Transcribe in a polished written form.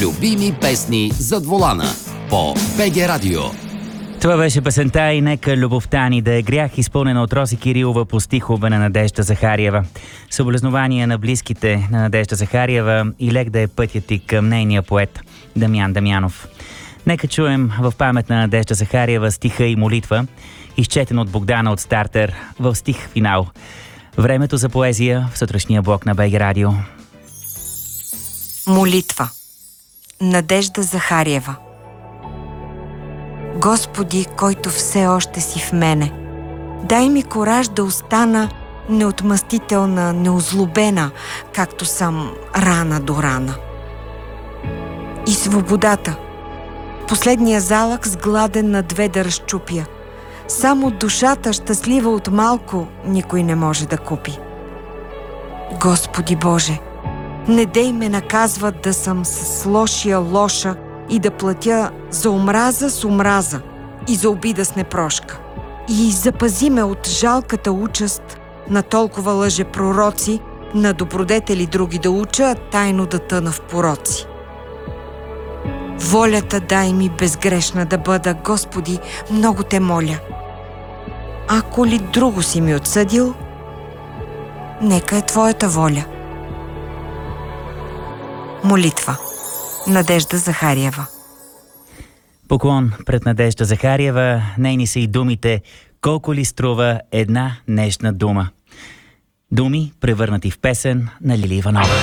Любими песни зад волана по БГ Радио. Това беше песента "И нека любовта ни да е грях", изпълнена от Роси Кирилова по стихове на Надежда Захариева. Съболезнования на близките на Надежда Захариева и лек да е пътят и към нейния поет Дамян Дамянов. Нека чуем в памет на Надежда Захариева стиха и молитва, изчетен от Богдана от Стартер в стих финал. Времето за поезия в сутрешния блок на БГ Радио. Молитва. Надежда Захариева. Господи, който все още си в мене, дай ми кораж да остана неотмъстителна, неозлобена, както съм рана до рана. И свободата. Последния залък с гладен на две да разчупя. Само душата, щастлива от малко, никой не може да купи. Господи Боже, не дей ме наказват да съм с лошия лоша и да платя за омраза с омраза и за обида с непрошка. И запази ме от жалката участ на толкова лъжепророци, на добродетели други да уча, а тайно да тъна в пороци. Волята дай ми безгрешна да бъда, Господи, много те моля. Ако ли друго си ми отсъдил, нека е Твоята воля. Молитва. Надежда Захариева. Поклон пред Надежда Захариева. Нейни са и думите "Колко ли струва една нежна дума". Думи, превърнати в песен на Лили Иванова.